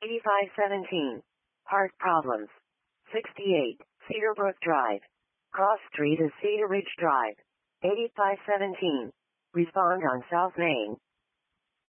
8517. Heart problems. 68. Cedarbrook Drive. Cross Street is Cedar Ridge Drive. 8517. Respond on South Main.